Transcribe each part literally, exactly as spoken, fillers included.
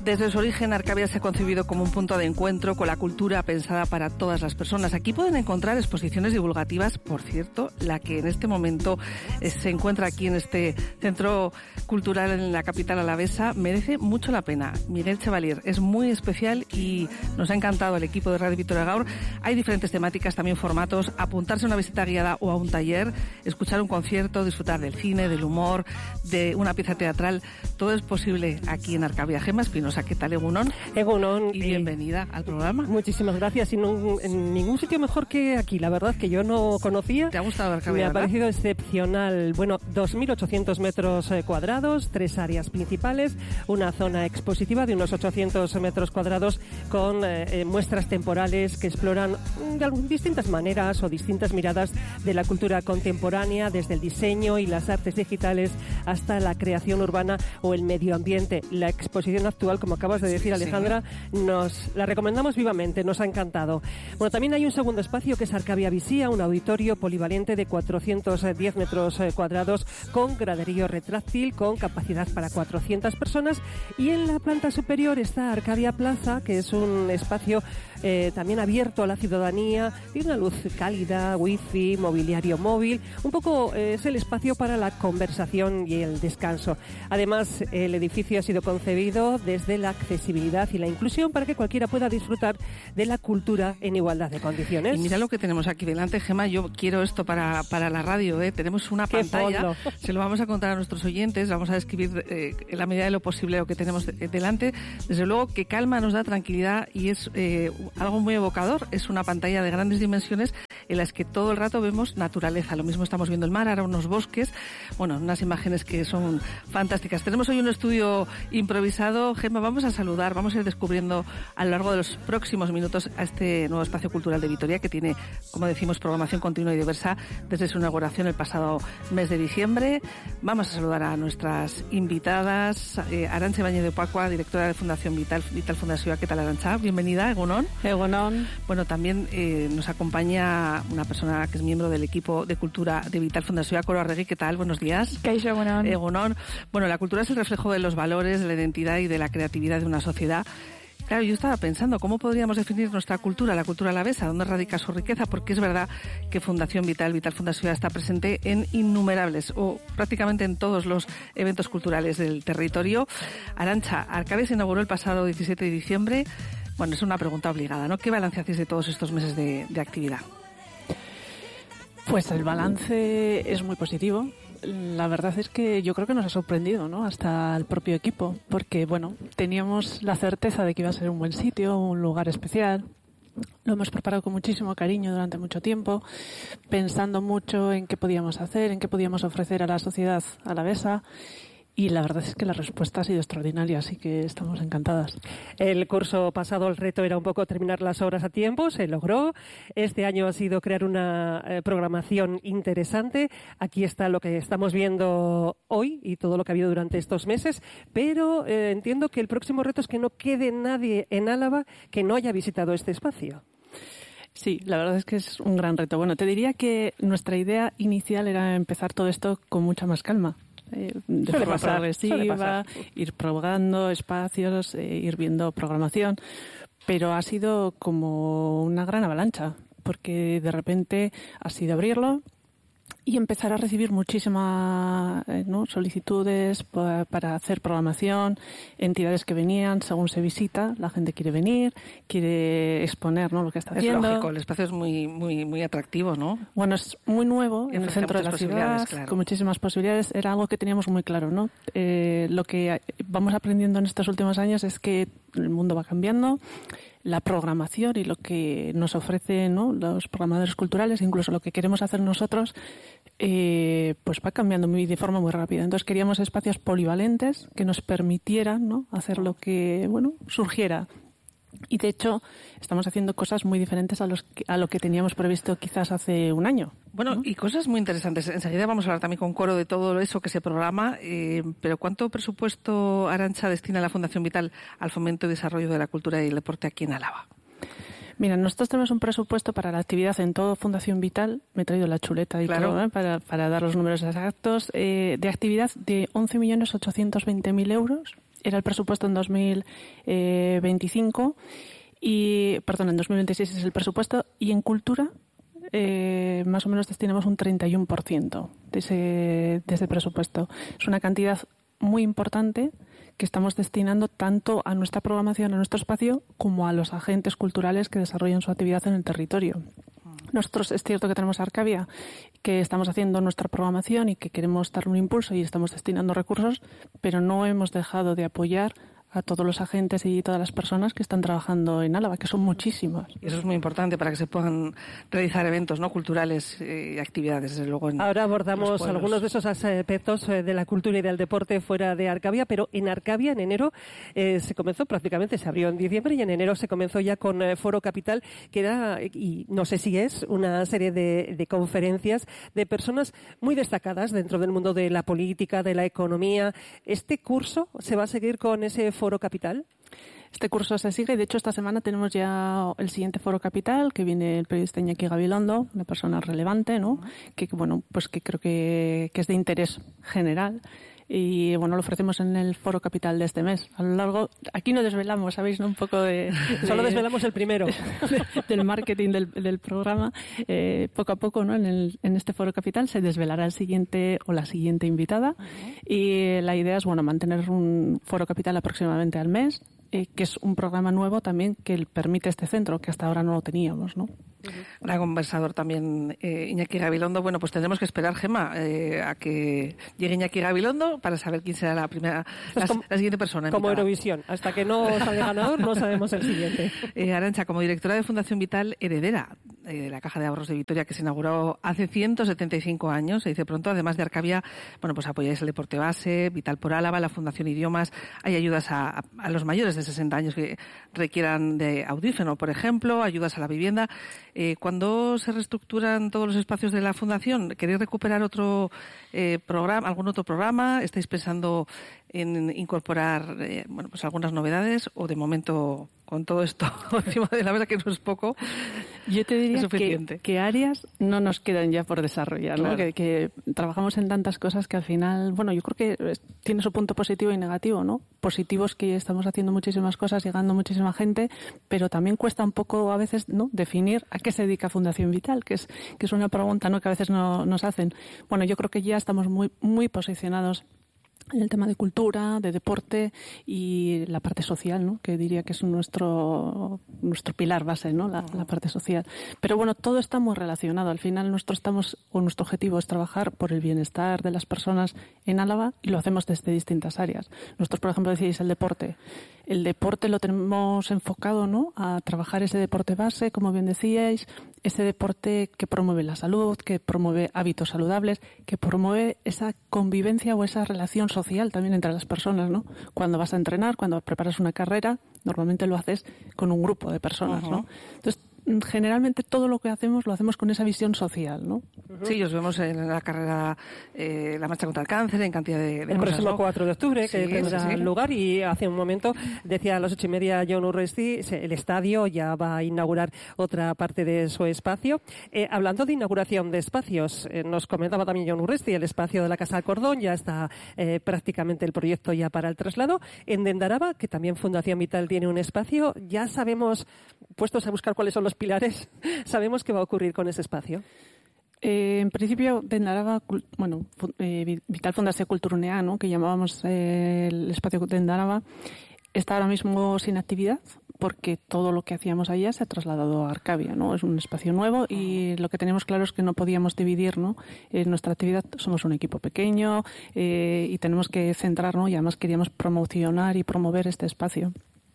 Desde su origen, Arcavia se ha concebido como un punto de encuentro con la cultura pensada para todas las personas. Aquí pueden encontrar exposiciones divulgativas, por cierto, la que en este momento eh, se encuentra aquí en este centro cultural en la capital alavesa, merece mucho la pena. Miguel Chevalier es muy especial y nos ha encantado el equipo de Radio Vitoria Gaur. Hay diferentes temáticas, también formatos, apuntarse a una visita guiada o a un taller, escuchar un concierto, disfrutar del cine, del humor, de una pieza teatral. Todo es posible aquí en Arcavia. Gemma Espinosa, ¿qué tal, Egunon? Egunon. Y bienvenida eh, al programa. Muchísimas gracias. Y no, en ningún sitio mejor que aquí, la verdad, que yo no conocía. ¿Te ha gustado Arcavia? Me ha ¿verdad? parecido excepcional. Bueno, dos mil ochocientos metros cuadrados, tres áreas principales, una zona expositiva de unos ochocientos metros cuadrados con eh, muestras temporales que exploran de distintas maneras o distintas miradas de la cultura contemporánea, desde el diseño y las artes digitales hasta la creación urbana o el medio ambiente. La exposición actual, como acabas de decir, Alejandra, sí. nos la recomendamos vivamente, nos ha encantado. Bueno, también hay un segundo espacio que es Arcavia Visía, un auditorio polivalente de cuatrocientos diez metros cuadrados con graderío retráctil, con capacidad para cuatrocientas personas, y en la planta superior está Arcavia Plaza, que es un espacio eh, también abierto a la ciudadanía, tiene una luz cálida, wifi, mobiliario móvil, un poco eh, es el espacio para la conversación y el descanso. Además, el edificio ha sido concebido desde la accesibilidad y la inclusión para que cualquiera pueda disfrutar de la cultura en igualdad de condiciones. Y mira lo que tenemos aquí delante, Gemma, yo quiero esto para, para la radio, ¿eh? Tenemos una ¡Qué pantalla, fondo! Se lo vamos a contar a nuestros oyentes, vamos a describir eh, en la medida de lo posible lo que tenemos de, delante. Desde luego que calma, nos da tranquilidad y es eh, algo muy evocador. Es una pantalla de grandes dimensiones en las que todo el rato vemos naturaleza. Lo mismo estamos viendo el mar, ahora unos bosques, bueno, unas imágenes que son fantásticas. Tenemos hoy un estudio improvisado. Gemma, vamos a saludar, vamos a ir descubriendo a lo largo de los próximos minutos a este nuevo espacio cultural de Vitoria, que tiene, como decimos, programación continua y diversa desde su inauguración el pasado mes de diciembre. Vamos a saludar a nuestras invitadas, eh, Arantxa Ibáñez de Opacua, directora de Fundación Vital, Vital Fundación. ¿Qué tal, Arantxa? Bienvenida, Egunon. Egunon. Bueno, también eh, nos acompaña una persona que es miembro del equipo de cultura de Vital Fundación, Coro Arregui. ¿Qué tal? Buenos días. Kaixo, Egunon. Egunon. Bueno, la cultura es el reflejo de los valores, de la identidad y de la creatividad de una sociedad. Claro, yo estaba pensando, ¿cómo podríamos definir nuestra cultura, la cultura alavesa? ¿Dónde radica su riqueza? Porque es verdad que Fundación Vital, Vital Fundación está presente en innumerables o prácticamente en todos los eventos culturales del territorio. Arantxa, Arcavia se inauguró el pasado diecisiete de diciembre. Bueno, es una pregunta obligada, ¿no? ¿Qué balance hacéis de todos estos meses de, de actividad? Pues el balance es muy positivo. La verdad es que yo creo que nos ha sorprendido, ¿no? Hasta el propio equipo, porque, bueno, teníamos la certeza de que iba a ser un buen sitio, un lugar especial. Lo hemos preparado con muchísimo cariño durante mucho tiempo, pensando mucho en qué podíamos hacer, en qué podíamos ofrecer a la sociedad alavesa. Y la verdad es que la respuesta ha sido extraordinaria, así que estamos encantadas. El curso pasado el reto era un poco terminar las obras a tiempo, se logró. Este año ha sido crear una eh, programación interesante. Aquí está lo que estamos viendo hoy y todo lo que ha habido durante estos meses, pero eh, entiendo que el próximo reto es que no quede nadie en Álava que no haya visitado este espacio. Sí, la verdad es que es un gran reto. Bueno, te diría que nuestra idea inicial era empezar todo esto con mucha más calma. Eh, de suele forma pasar, progresiva, ir probando espacios, eh, ir viendo programación, pero ha sido como una gran avalancha, porque de repente ha sido abrirlo y empezar a recibir muchísimas eh, ¿no? solicitudes pa, para hacer programación, entidades que venían, según se visita, la gente quiere venir, quiere exponer, ¿no? lo que está haciendo. Es lógico, el espacio es muy muy muy atractivo, ¿no? Bueno, es muy nuevo en el centro de la ciudad, claro. Con muchísimas posibilidades. Era algo que teníamos muy claro, ¿no? Eh, lo que vamos aprendiendo en estos últimos años es que el mundo va cambiando, la programación y lo que nos ofrecen, ¿no? los programadores culturales, incluso lo que queremos hacer nosotros, eh, pues va cambiando muy, de forma muy rápida. Entonces queríamos espacios polivalentes que nos permitieran, ¿no? hacer lo que bueno surgiera. Y de hecho estamos haciendo cosas muy diferentes a, los que, a lo que teníamos previsto quizás hace un año. Bueno, ¿no? Y cosas muy interesantes. Enseguida vamos a hablar también con Coro de todo eso que se programa, eh, pero ¿cuánto presupuesto, Arantxa, destina la Fundación Vital al fomento y desarrollo de la cultura y el deporte aquí en Álava? Mira, nosotros tenemos un presupuesto para la actividad en todo Fundación Vital, me he traído la chuleta y claro. todo, ¿eh? para, para dar los números exactos, eh, de actividad de once millones ochocientos veinte mil euros era el presupuesto en dos mil veinticinco y, perdón, en dos mil veintiséis es el presupuesto, y en cultura eh, más o menos destinamos un treinta y uno por ciento de ese, de ese presupuesto. Es una cantidad muy importante que estamos destinando tanto a nuestra programación, a nuestro espacio, como a los agentes culturales que desarrollan su actividad en el territorio. Nosotros es cierto que tenemos Arcavia, que estamos haciendo nuestra programación y que queremos darle un impulso y estamos destinando recursos, pero no hemos dejado de apoyar a todos los agentes y todas las personas que están trabajando en Álava, que son muchísimas. Y eso es muy importante para que se puedan realizar eventos, ¿no?, culturales y actividades, desde luego. En Ahora abordamos algunos de esos aspectos de la cultura y del deporte fuera de Arcavia, pero en Arcavia en enero eh, se comenzó prácticamente, se abrió en diciembre y en enero se comenzó ya con eh, Foro Capital, que era, y no sé si es, una serie de, de conferencias de personas muy destacadas dentro del mundo de la política, de la economía. ¿Este curso se va a seguir con ese Foro Capital? Este curso se sigue y, de hecho, esta semana tenemos ya el siguiente Foro Capital, que viene el periodista Iñaki Gabilondo, una persona relevante, ¿no? Que, bueno, pues que creo que, que es de interés general. Y bueno, lo ofrecemos en el Foro Capital de este mes. A lo largo, aquí no desvelamos, ¿sabéis? ¿No? Un poco de, de Solo desvelamos el primero. De, del marketing del, del programa. Eh, poco a poco, ¿no? En, el, en este Foro Capital se desvelará el siguiente o la siguiente invitada. Uh-huh. Y la idea es, bueno, mantener un Foro Capital aproximadamente al mes, eh, que es un programa nuevo también que permite este centro, que hasta ahora no lo teníamos, ¿no? Gran conversador también, eh, Iñaki Gabilondo. Bueno, pues tendremos que esperar, Gemma, eh, a que llegue Iñaki Gabilondo para saber quién será la primera, la, como, la siguiente persona. Como invitada. Eurovisión, hasta que no salga ganador no sabemos el siguiente. Eh, Arantxa, como directora de Fundación Vital, heredera eh, de la Caja de Ahorros de Vitoria, que se inauguró hace ciento setenta y cinco años, se dice pronto, además de Arcavia, bueno, pues apoyáis el deporte base, Vital por Álava, la Fundación Idiomas, hay ayudas a, a los mayores de sesenta años que requieran de audífono, por ejemplo, ayudas a la vivienda. Eh, cuando se reestructuran todos los espacios de la Fundación, ¿queréis recuperar otro eh, programa, algún otro programa? ¿Estáis pensando en incorporar eh, bueno, pues algunas novedades, o de momento, con todo esto encima de la mesa, que no es poco, yo te diría es suficiente? Que, que áreas no nos quedan ya por desarrollar, ¿no? Claro. Que, que trabajamos en tantas cosas que al final, bueno, yo creo que tiene su punto positivo y negativo, ¿no? Positivo es que estamos haciendo muchísimas cosas, llegando muchísima gente, pero también cuesta un poco a veces, ¿no?, definir a qué se dedica Fundación Vital, que es que es una pregunta, ¿no?, que a veces no, nos hacen. Bueno, yo creo que ya estamos muy muy posicionados en el tema de cultura, de deporte y la parte social, ¿no?, que diría que es nuestro nuestro pilar base, ¿no?, la, la parte social. Pero bueno, todo está muy relacionado. Al final nuestro estamos o nuestro objetivo es trabajar por el bienestar de las personas en Álava, y lo hacemos desde distintas áreas. Nosotros, por ejemplo, decís el deporte. El deporte lo tenemos enfocado, ¿no?, a trabajar ese deporte base, como bien decíais, ese deporte que promueve la salud, que promueve hábitos saludables, que promueve esa convivencia o esa relación social también entre las personas, ¿no? Cuando vas a entrenar, cuando preparas una carrera, normalmente lo haces con un grupo de personas, uh-huh. ¿no? Entonces, generalmente todo lo que hacemos lo hacemos con esa visión social, ¿no? Sí, os vemos en la carrera, eh, la marcha contra el cáncer, en cantidad de, de el cosas, próximo ¿no? cuatro de octubre, que sí, tendrá sí, sí. lugar, y hace un momento decía a las ocho y media Jon Urresti, el estadio ya va a inaugurar otra parte de su espacio. Eh, hablando de inauguración de espacios, eh, nos comentaba también Jon Urresti, el espacio de la Casa Cordón ya está eh, prácticamente el proyecto ya para el traslado. En Dendaraba, que también Fundación Vital tiene un espacio, ya sabemos, puestos a buscar cuáles son los pilares, sabemos qué va a ocurrir con ese espacio. Eh, en principio, Dendaraba, bueno, eh, Vital Fundación Culturunea, ¿no?, que llamábamos eh, el espacio Dendaraba, está ahora mismo sin actividad porque todo lo que hacíamos allá se ha trasladado a Arcavia, ¿no? Es un espacio nuevo y lo que tenemos claro es que no podíamos dividir, ¿no?, en nuestra actividad. Somos un equipo pequeño eh, y tenemos que centrarnos, y además queríamos promocionar y promover este espacio.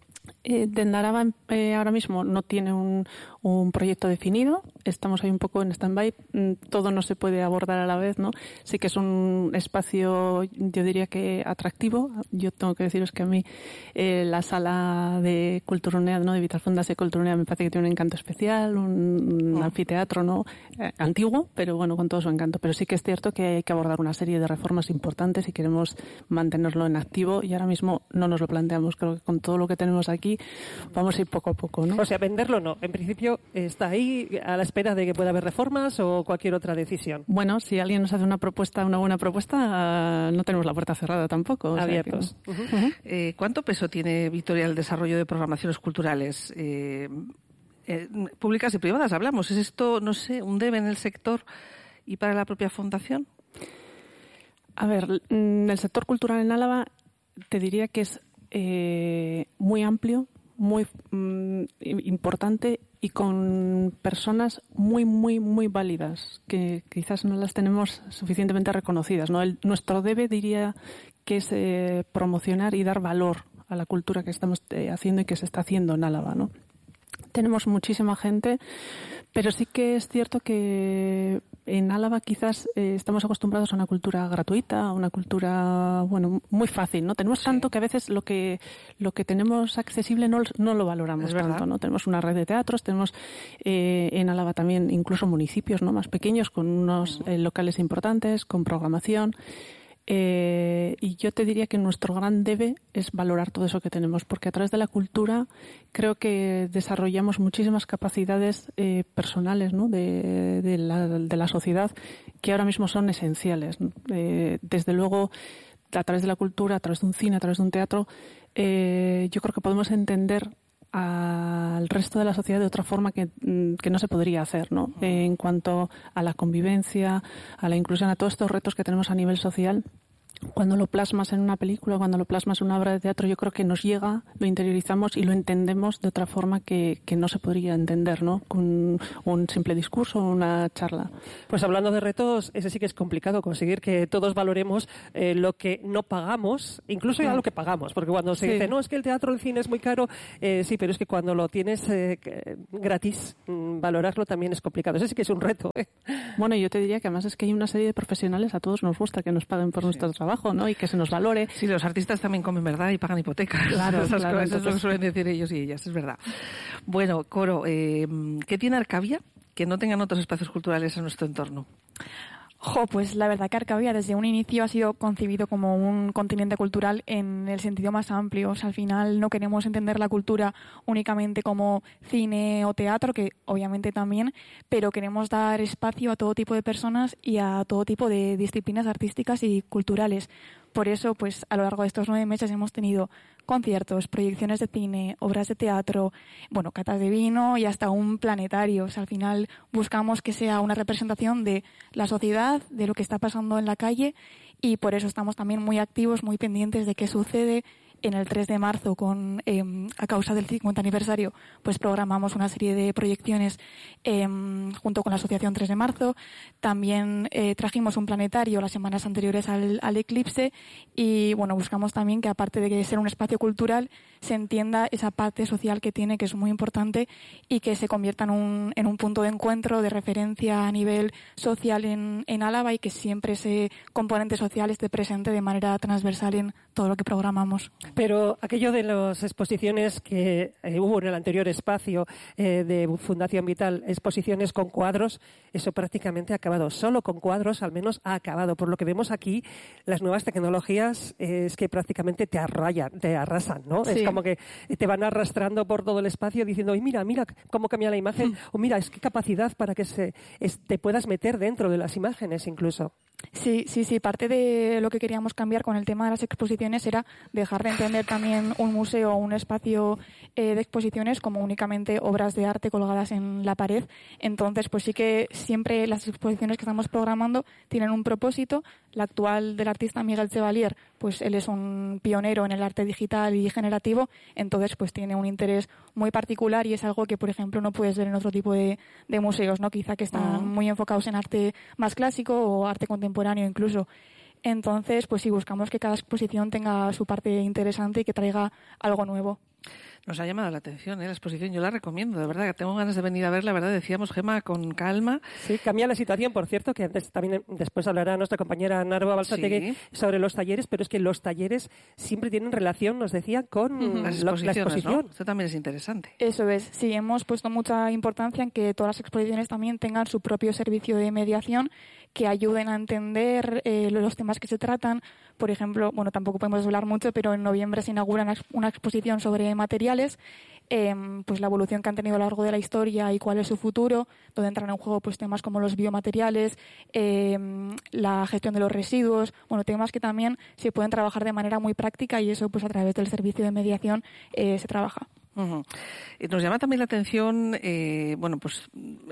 Eh, Dendaraba eh, ahora mismo no tiene un, un proyecto definido, estamos ahí un poco en stand-by, todo no se puede abordar a la vez, ¿no? Sí que es un espacio, yo diría que atractivo. Yo tengo que deciros que a mí eh, la sala de Culturunea, ¿no?, de Vital Fundación Culturunea, me parece que tiene un encanto especial, un, un oh. anfiteatro, ¿no?, eh, antiguo, pero bueno, con todo su encanto. Pero sí que es cierto que hay que abordar una serie de reformas importantes si queremos mantenerlo en activo, y ahora mismo no nos lo planteamos. Creo que con todo lo que tenemos aquí, vamos a ir poco a poco, ¿no? O sea, venderlo no. En principio está ahí a la espera de que pueda haber reformas o cualquier otra decisión. Bueno, si alguien nos hace una propuesta, una buena propuesta, no tenemos la puerta cerrada tampoco. Abiertos. O sea que... uh-huh. eh, ¿Cuánto peso tiene Vitoria el desarrollo de programaciones culturales? Eh, eh, públicas y privadas, hablamos. ¿Es esto, no sé, un debe en el sector y para la propia fundación? A ver, el sector cultural en Álava te diría que es eh, muy amplio, muy mm, importante y con personas muy, muy, muy válidas, que quizás no las tenemos suficientemente reconocidas, ¿no? El, nuestro debe, diría, que es eh, promocionar y dar valor a la cultura que estamos eh, haciendo y que se está haciendo en Álava, ¿no? Tenemos muchísima gente, pero sí que es cierto que en Álava quizás eh, estamos acostumbrados a una cultura gratuita, a una cultura, bueno, muy fácil, ¿no? Tenemos sí. tanto que a veces lo que lo que tenemos accesible no, no lo valoramos es tanto, verdad. ¿no? Tenemos una red de teatros, tenemos eh, en Álava también incluso municipios, ¿no? Más pequeños, con unos eh, locales importantes, con programación. Eh, y yo te diría que nuestro gran debe es valorar todo eso que tenemos, porque a través de la cultura creo que desarrollamos muchísimas capacidades eh, personales, ¿no? de, de, la, de la sociedad que ahora mismo son esenciales, ¿no? Eh, desde luego, a través de la cultura, a través de un cine, a través de un teatro, eh, yo creo que podemos entender al resto de la sociedad de otra forma que, que no se podría hacer, ¿no? Eh, en cuanto a la convivencia, a la inclusión, a todos estos retos que tenemos a nivel social. Cuando lo plasmas en una película, cuando lo plasmas en una obra de teatro, yo creo que nos llega, lo interiorizamos y lo entendemos de otra forma que, que no se podría entender, ¿no? Con un simple discurso o una charla. Pues hablando de retos, ese sí que es complicado, conseguir que todos valoremos eh, lo que no pagamos, incluso ya lo que pagamos, porque cuando se sí. dice, no, es que el teatro, el cine es muy caro, eh, sí, pero es que cuando lo tienes eh, gratis, mmm, valorarlo también es complicado. Ese sí que es un reto, ¿eh? Bueno, yo te diría que además es que hay una serie de profesionales, a todos nos gusta que nos paguen por sí. nuestro trabajo, ¿no? Y que se nos valore. Sí, los artistas también comen, ¿verdad? Y pagan hipotecas. Claro, Esas claro. cosas, eso lo suelen decir ellos y ellas, es verdad. Bueno, Coro, eh, ¿qué tiene Arcavia que no tengan otros espacios culturales en nuestro entorno? Jo, pues la verdad que Arcavia desde un inicio ha sido concebido como un continente cultural en el sentido más amplio. O sea, al final no queremos entender la cultura únicamente como cine o teatro, que obviamente también, pero queremos dar espacio a todo tipo de personas y a todo tipo de disciplinas artísticas y culturales. Por eso, pues a lo largo de estos nueve meses hemos tenido conciertos, proyecciones de cine, obras de teatro, bueno, catas de vino y hasta un planetario. O sea, al final buscamos que sea una representación de la sociedad, de lo que está pasando en la calle, y por eso estamos también muy activos, muy pendientes de qué sucede. En el tres de marzo, con eh, a causa del cincuenta aniversario, pues programamos una serie de proyecciones eh, junto con la Asociación tres de marzo. También eh, trajimos un planetario las semanas anteriores al, al eclipse y, bueno, buscamos también que, aparte de ser un espacio cultural, se entienda esa parte social que tiene, que es muy importante, y que se convierta en un, en un punto de encuentro, de referencia a nivel social en, en Álava, y que siempre ese componente social esté presente de manera transversal en todo lo que programamos. Pero aquello de las exposiciones que eh, hubo en el anterior espacio eh, de Fundación Vital, exposiciones con cuadros, eso prácticamente ha acabado. Solo con cuadros, al menos, ha acabado. Por lo que vemos aquí, las nuevas tecnologías eh, es que prácticamente te arrayan, te arrasan, ¿no? Sí. Es como que te van arrastrando por todo el espacio diciendo, mira, mira cómo cambia la imagen, mm. o mira, es que capacidad para que se, es, te puedas meter dentro de las imágenes incluso. Sí, sí, sí. Parte de lo que queríamos cambiar con el tema de las exposiciones era dejar de entender también un museo o un espacio eh, de exposiciones como únicamente obras de arte colgadas en la pared. Entonces, pues sí que siempre las exposiciones que estamos programando tienen un propósito. La actual del artista Miguel Chevalier, pues él es un pionero en el arte digital y generativo, entonces pues tiene un interés muy particular y es algo que, por ejemplo, no puedes ver en otro tipo de, de museos, ¿no? Quizá que están uh-huh. muy enfocados en arte más clásico o arte contemporáneo incluso. Entonces, pues sí, buscamos que cada exposición tenga su parte interesante y que traiga algo nuevo. Nos ha llamado la atención ¿eh? la exposición, yo la recomiendo, de verdad, que tengo ganas de venir a verla, verdad, decíamos, Gemma, con calma. Sí, cambia la situación, por cierto, que antes también después hablará nuestra compañera Narva Balsategui sí. sobre los talleres, pero es que los talleres siempre tienen relación, nos decía, con uh-huh. las lo, la exposición. ¿No? Esto también es interesante. Eso es, sí, hemos puesto mucha importancia en que todas las exposiciones también tengan su propio servicio de mediación, que ayuden a entender eh, los temas que se tratan. Por ejemplo, bueno, tampoco podemos hablar mucho, pero en noviembre se inaugura una, una exposición sobre material biomateriales, eh, pues la evolución que han tenido a lo largo de la historia y cuál es su futuro, donde entran en juego pues temas como los biomateriales, eh, la gestión de los residuos, bueno, temas que también se pueden trabajar de manera muy práctica y eso pues a través del servicio de mediación eh, se trabaja. Uh-huh. Nos llama también la atención, eh, bueno, pues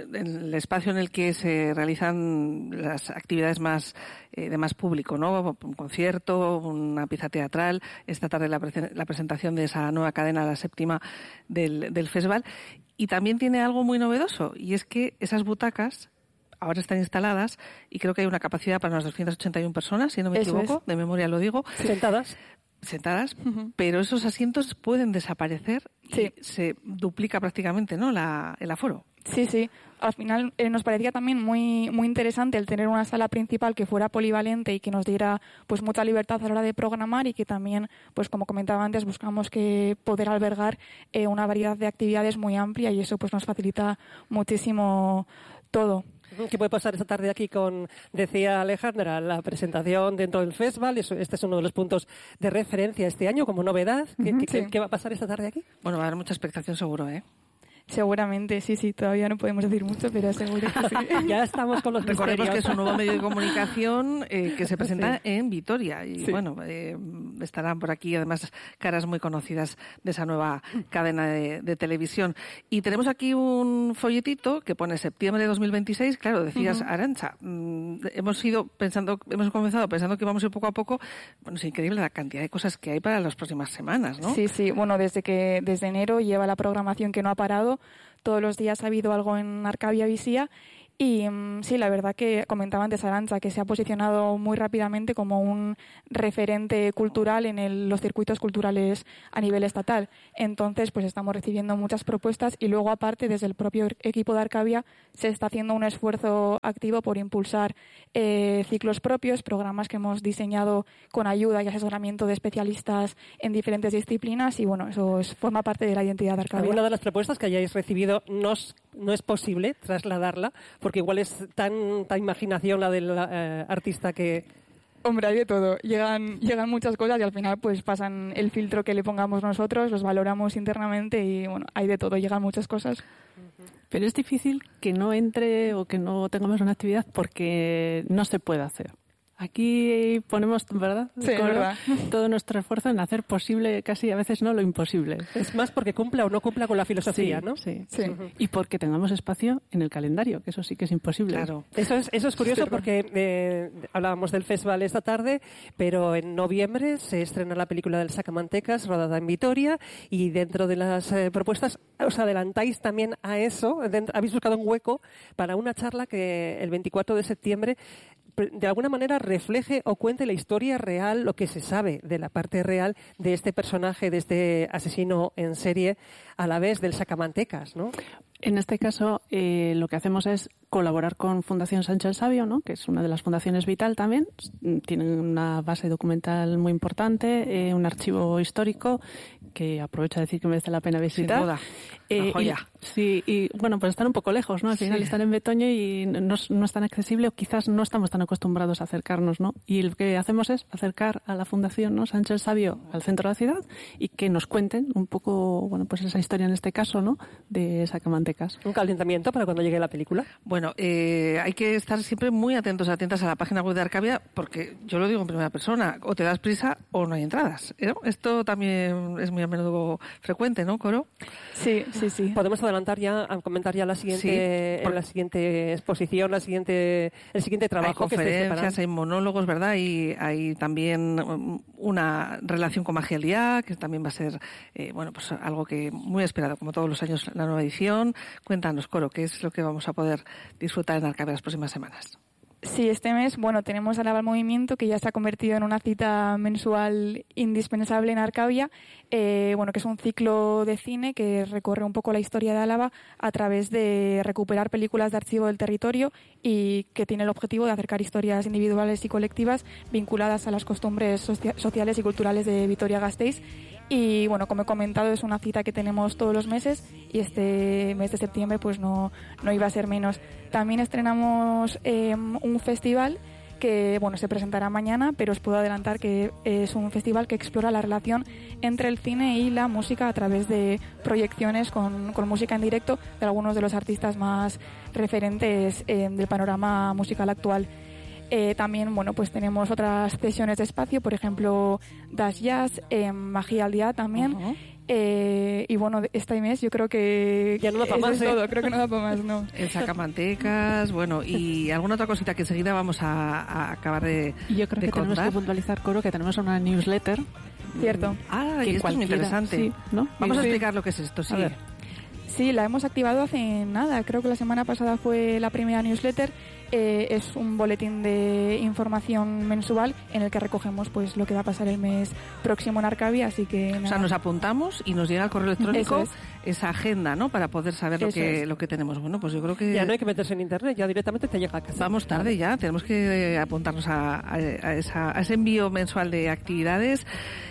el espacio en el que se realizan las actividades más eh, de más público, ¿no? Un concierto, una pieza teatral, esta tarde la, pre- la presentación de esa nueva cadena, la séptima del, del festival, y también tiene algo muy novedoso, y es que esas butacas ahora están instaladas y creo que hay una capacidad para unas doscientas ochenta y una personas, si no me Eso equivoco, es. de memoria lo digo. Sentadas. sentadas, uh-huh. pero esos asientos pueden desaparecer sí. y se duplica prácticamente, ¿no?, la, el aforo. Sí, sí. Al final eh, nos parecía también muy muy interesante el tener una sala principal que fuera polivalente y que nos diera pues mucha libertad a la hora de programar y que también, pues como comentaba antes, buscamos que poder albergar eh, una variedad de actividades muy amplia y eso pues nos facilita muchísimo todo. ¿Qué puede pasar esta tarde aquí con, decía Alejandra, la presentación dentro del festival? Eso, este es uno de los puntos de referencia este año como novedad. ¿Qué, Uh-huh, ¿qué, sí. ¿Qué va a pasar esta tarde aquí? Bueno, va a haber mucha expectación seguro, ¿eh? Seguramente, sí, sí, todavía no podemos decir mucho, pero seguro que sí. Ya estamos con los Recordemos misterios. que es un nuevo medio de comunicación eh, que se presenta Sí. en Vitoria y Sí. bueno, eh, estarán por aquí además caras muy conocidas de esa nueva cadena de, de televisión. Y tenemos aquí un folletito que pone septiembre de dos mil veintiséis, claro, decías, uh-huh. Arantxa, mmm, hemos ido pensando, hemos comenzado pensando que íbamos a ir poco a poco, bueno, es increíble la cantidad de cosas que hay para las próximas semanas, ¿no? Sí, sí, bueno, desde que desde enero lleva la programación que no ha parado. Todos los días ha habido algo en Arcavia Visía y um, sí, la verdad que comentaba antes Arantxa que se ha posicionado muy rápidamente como un referente cultural en el, los circuitos culturales a nivel estatal. Entonces, pues estamos recibiendo muchas propuestas y luego aparte desde el propio equipo de Arcavia se está haciendo un esfuerzo activo por impulsar eh, ciclos propios, programas que hemos diseñado con ayuda y asesoramiento de especialistas en diferentes disciplinas y bueno, eso es, forma parte de la identidad de Arcavia. ¿Alguna de las propuestas que hayáis recibido no es, no es posible trasladarla? Porque igual es tanta imaginación la del eh, artista que... Hombre, hay de todo. Llegan, llegan muchas cosas y al final pues pasan el filtro que le pongamos nosotros, los valoramos internamente y bueno, hay de todo, llegan muchas cosas. Pero es difícil que no entre o que no tengamos una actividad porque no se puede hacer. Aquí ponemos, ¿verdad? Sí, verdad. Todo nuestro esfuerzo en hacer posible, casi a veces no lo imposible. Es más porque cumpla o no cumpla con la filosofía, sí, ¿no? Sí, sí. Uh-huh. Y porque tengamos espacio en el calendario, que eso sí que es imposible. Claro. Eso es, eso es curioso porque eh, hablábamos del festival esta tarde, pero en noviembre se estrena la película del Sacamantecas, rodada en Vitoria, y dentro de las eh, propuestas os adelantáis también a eso, dentro, habéis buscado un hueco para una charla que el veinticuatro de septiembre de alguna manera refleje o cuente la historia real, lo que se sabe de la parte real de este personaje, de este asesino en serie, a la vez del Sacamantecas, ¿no? En este caso, eh, lo que hacemos es colaborar con Fundación Sancho el Sabio, ¿no?, que es una de las fundaciones vital también. Tienen una base documental muy importante, eh, un archivo histórico que aprovecho a decir que merece la pena visitar. Sin duda. Eh, Una joya. Y, sí, y bueno, pues están un poco lejos, ¿no? Al final Sí. están en Betoño y no, no es tan accesible o quizás no estamos tan acostumbrados a acercarnos, ¿no? Y lo que hacemos es acercar a la Fundación, ¿no?, Sancho el Sabio al centro de la ciudad y que nos cuenten un poco, bueno, pues esa historia en este caso, ¿no?, de Sacamantecas. Un calentamiento para cuando llegue la película. Bueno, eh, hay que estar siempre muy atentos, atentas a la página web de Arcavia, porque yo lo digo en primera persona, o te das prisa o no hay entradas, ¿no? Esto también es muy a menudo frecuente, ¿no, Coro? Sí, sí, sí. Podemos adelantar ya, a comentar ya la siguiente, Sí, por- la siguiente exposición, la siguiente, el siguiente trabajo Hay que estáis conferencias, preparando. hay monólogos, ¿verdad? Y hay también um, una relación con Magia Liá, que también va a ser, eh, bueno, pues algo que muy esperado, como todos los años, la nueva edición. Cuéntanos, Coro, ¿qué es lo que vamos a poder disfrutar en Arcavia las próximas semanas? Sí, este mes, bueno, tenemos Álava al Movimiento, que ya se ha convertido en una cita mensual indispensable en Arcavia, eh, bueno, que es un ciclo de cine que recorre un poco la historia de Álava a través de recuperar películas de archivo del territorio y que tiene el objetivo de acercar historias individuales y colectivas vinculadas a las costumbres socia- sociales y culturales de Vitoria-Gasteiz. Y bueno, como he comentado, es una cita que tenemos todos los meses y este mes de septiembre pues no, no iba a ser menos. También estrenamos eh, un festival que bueno, se presentará mañana, pero os puedo adelantar que es un festival que explora la relación entre el cine y la música a través de proyecciones con, con música en directo de algunos de los artistas más referentes eh, del panorama musical actual. Eh, también, bueno, pues tenemos otras sesiones de espacio, por ejemplo, Das Jazz, eh, Magia al Día también. Uh-huh. Eh, y bueno, este mes yo creo que ya no da para más, es ¿eh? todo, creo que no da para más, no. El sacamantecas, bueno, y alguna otra cosita que enseguida vamos a, a acabar de Y yo creo de que contar. tenemos que puntualizar, Coro, que tenemos una newsletter. Cierto. Ah, y esto es muy interesante. Sí, ¿no? Vamos sí. a explicar lo que es esto, sí. A ver. Sí, la hemos activado hace nada. Creo que la semana pasada fue la primera newsletter. Eh, es un boletín de información mensual en el que recogemos pues lo que va a pasar el mes próximo en Arcavia, así que nada. O sea, nos apuntamos y nos llega al correo electrónico Eso es. esa agenda, ¿no? Para poder saber lo Eso que es. lo que tenemos. Bueno, pues yo creo que Ya no hay que meterse en internet, ya directamente te llega a casa. vamos tarde ya, tenemos que apuntarnos a, a, a esa, a ese envío mensual de actividades.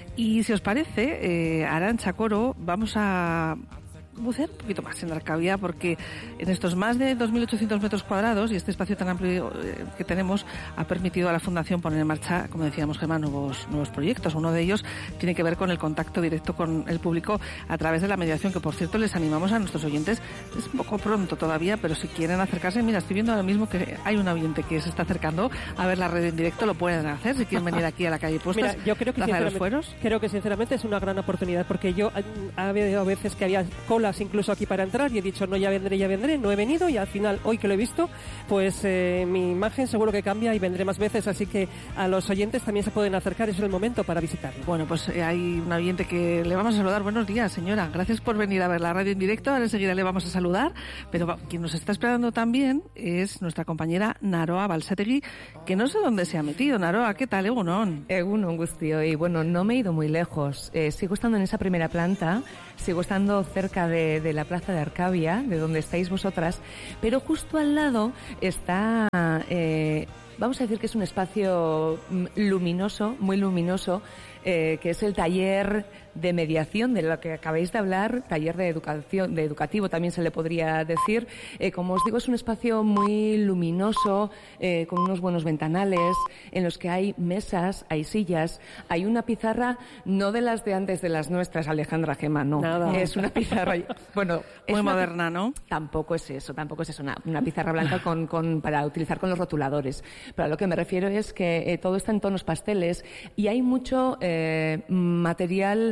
Y si os parece, eh, Arantxa, Coro, vamos a bucear un poquito más en Arcavia, porque en estos más de dos mil ochocientos metros cuadrados y este espacio tan amplio que tenemos ha permitido a la Fundación poner en marcha, como decíamos, Gemma, nuevos, nuevos proyectos. Uno de ellos tiene que ver con el contacto directo con el público a través de la mediación, que por cierto les animamos a nuestros oyentes. Es un poco pronto todavía, pero si quieren acercarse, mira, estoy viendo ahora mismo que hay un oyente que se está acercando a ver la red en directo, lo pueden hacer si quieren venir aquí a la calle Postas. Mira, yo creo que, Plaza de los sinceramente, Fueros. creo que sinceramente es una gran oportunidad, porque yo ha habido veces que había colas incluso aquí para entrar y he dicho no, ya vendré, ya vendré, no he venido, y al final hoy que lo he visto, pues eh, mi imagen seguro que cambia y vendré más veces, así que a los oyentes también se pueden acercar, es el momento para visitarlo. Bueno, pues eh, hay un oyente que le vamos a saludar. Buenos días, señora, gracias por venir a ver la radio en directo, ahora enseguida le vamos a saludar, pero va, quien nos está esperando también es nuestra compañera Naroa Balsategui, que no sé dónde se ha metido. Naroa, ¿qué tal? Egunon. Egunon, Guztio. Y bueno, no me he ido muy lejos, eh, sigo estando en esa primera planta, sigo estando cerca de, de la plaza de Arcavia, de donde estáis vosotras, pero justo al lado está, eh, vamos a decir que es un espacio luminoso, muy luminoso, eh, que es el taller de mediación de lo que acabáis de hablar, taller de educación, de educativo también se le podría decir. Eh, como os digo, es un espacio muy luminoso, eh, con unos buenos ventanales, en los que hay mesas, hay sillas, hay una pizarra, no de las de antes de las nuestras, Alejandra, Gemma, no. Nada. Es una pizarra, bueno, es Muy una moderna, ¿no? Tampoco es eso, tampoco es eso, una, una pizarra blanca con, con, para utilizar con los rotuladores. Pero a lo que me refiero es que eh, todo está en tonos pasteles y hay mucho eh, material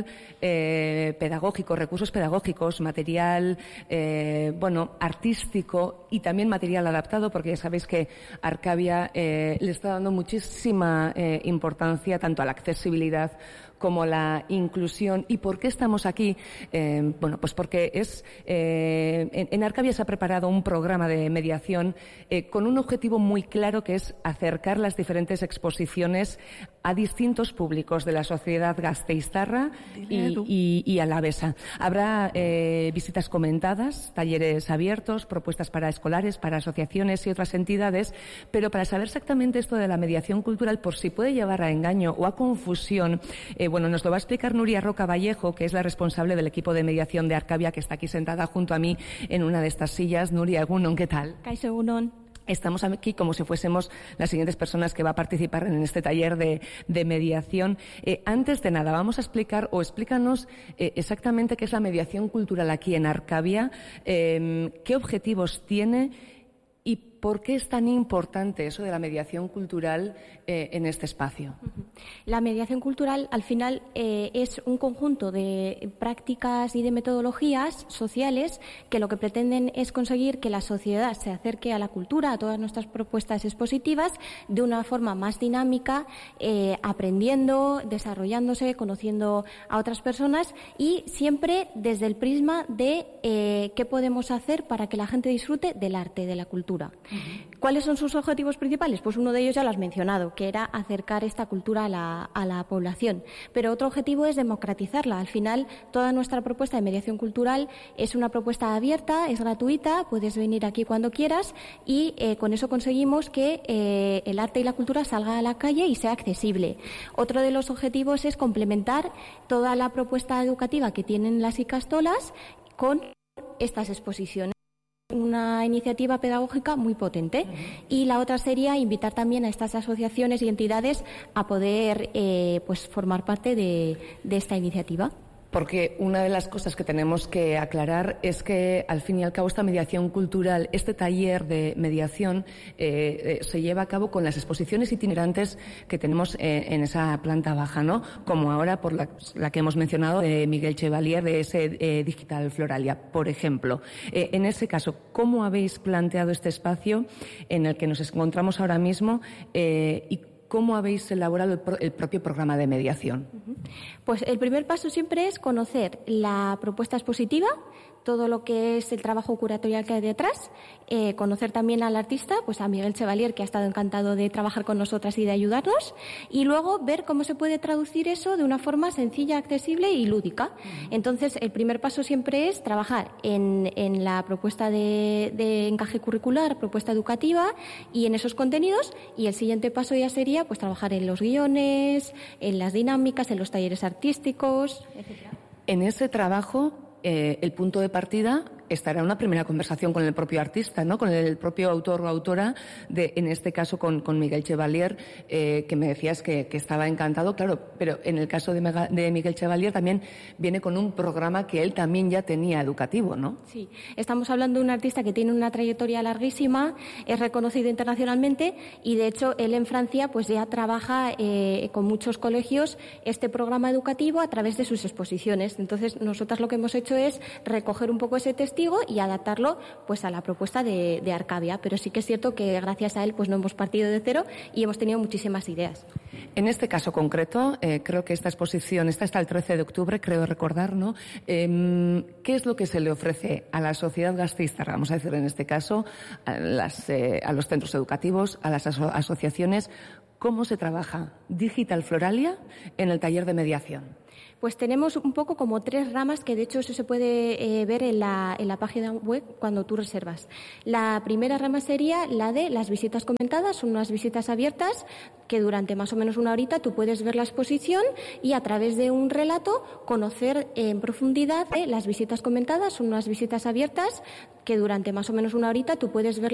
eh, pedagógico, recursos pedagógicos, material, eh, bueno, artístico y también material adaptado, porque ya sabéis que Arcavia eh, le está dando muchísima eh, importancia tanto a la accesibilidad como la inclusión. ¿Y por qué estamos aquí? Eh, bueno, pues porque es eh, en, en Arcavia se ha preparado un programa de mediación eh, con un objetivo muy claro, que es acercar las diferentes exposiciones a distintos públicos de la sociedad gasteiztarra y, y, y alavesa. Habrá eh, visitas comentadas, talleres abiertos, propuestas para escolares, para asociaciones y otras entidades, pero para saber exactamente esto de la mediación cultural, por si puede llevar a engaño o a confusión, eh, bueno, nos lo va a explicar Nuria Roca Vallejo, que es la responsable del equipo de mediación de Arcavia, que está aquí sentada junto a mí en una de estas sillas. Nuria, egunon, ¿qué tal? Kaixo, egunon. Estamos aquí como si fuésemos las siguientes personas que va a participar en este taller de, de mediación. Eh, antes de nada, vamos a explicar, o explícanos eh, exactamente qué es la mediación cultural aquí en Arcavia, eh, qué objetivos tiene y por qué es tan importante eso de la mediación cultural eh, en este espacio. La mediación cultural, al final, eh, es un conjunto de prácticas y de metodologías sociales que lo que pretenden es conseguir que la sociedad se acerque a la cultura, a todas nuestras propuestas expositivas, de una forma más dinámica, eh, aprendiendo, desarrollándose, conociendo a otras personas y siempre desde el prisma de eh, qué podemos hacer para que la gente disfrute del arte, de la cultura. Uh-huh. ¿Cuáles son sus objetivos principales? Pues uno de ellos ya lo has mencionado, que era acercar esta cultura a la, a la población. Pero otro objetivo es democratizarla. Al final, toda nuestra propuesta de mediación cultural es una propuesta abierta, es gratuita, puedes venir aquí cuando quieras y eh, con eso conseguimos que eh, el arte y la cultura salga a la calle y sea accesible. Otro de los objetivos es complementar toda la propuesta educativa que tienen las icastolas con estas exposiciones. una iniciativa pedagógica muy potente. Y la otra sería invitar también a estas asociaciones y entidades a poder eh, pues formar parte de, de esta iniciativa. Porque una de las cosas que tenemos que aclarar es que, al fin y al cabo, esta mediación cultural, este taller de mediación, eh, eh, se lleva a cabo con las exposiciones itinerantes que tenemos eh, en esa planta baja, ¿no? Como ahora por la, la que hemos mencionado de Miguel Chevalier, de ese eh, Digital Floralia, por ejemplo. Eh, en ese caso, ¿cómo habéis planteado este espacio en el que nos encontramos ahora mismo eh, y ¿cómo habéis elaborado el, pro el propio programa de mediación? Pues el primer paso siempre es conocer la propuesta expositiva, todo lo que es el trabajo curatorial que hay detrás, eh, conocer también al artista, pues a Miguel Chevalier, que ha estado encantado de trabajar con nosotras y de ayudarnos, y luego ver cómo se puede traducir eso de una forma sencilla, accesible y lúdica. Entonces, el primer paso siempre es trabajar en, en la propuesta de, de encaje curricular, propuesta educativa y en esos contenidos, y el siguiente paso ya sería pues trabajar en los guiones, en las dinámicas, en los talleres artísticos, etcétera. En ese trabajo, eh, el punto de partida estará una primera conversación con el propio artista, ¿no? Con el propio autor o autora, de, en este caso con, con Miguel Chevalier, eh, que me decías que, que estaba encantado, claro, pero en el caso de, Mega, de Miguel Chevalier también viene con un programa que él también ya tenía educativo, ¿no? Sí, estamos hablando de un artista que tiene una trayectoria larguísima, es reconocido internacionalmente y, de hecho, él en Francia pues ya trabaja eh, con muchos colegios este programa educativo a través de sus exposiciones. Entonces, nosotras lo que hemos hecho es recoger un poco ese texto y adaptarlo pues a la propuesta de, de Arcavia, pero sí que es cierto que gracias a él pues no hemos partido de cero y hemos tenido muchísimas ideas. En este caso concreto, eh, creo que esta exposición está hasta el trece de octubre, creo recordar, ¿no? Eh, ¿Qué es lo que se le ofrece a la sociedad gasteiztarra, vamos a decir en este caso, a, las, eh, a los centros educativos, a las aso asociaciones? ¿Cómo se trabaja Digital Floralia en el taller de mediación? Pues tenemos un poco como tres ramas que, de hecho, eso se puede eh, ver en la, en la página web cuando tú reservas. La primera rama sería la de las visitas comentadas, son unas visitas abiertas que durante más o menos una horita tú puedes ver la exposición y a través de un relato conocer en profundidad eh, las visitas comentadas, son unas visitas abiertas que durante más o menos una horita tú puedes ver